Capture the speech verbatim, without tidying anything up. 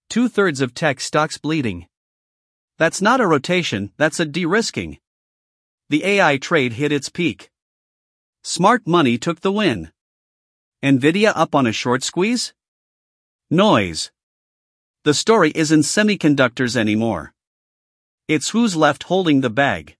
Two-thirds of tech stocks bleeding. That's not a rotation, that's a de-risking. The A I trade hit its peak. Smart money took the win. Nvidia up on a short squeeze? Noise. The story isn't semiconductors anymore. It's who's left holding the bag.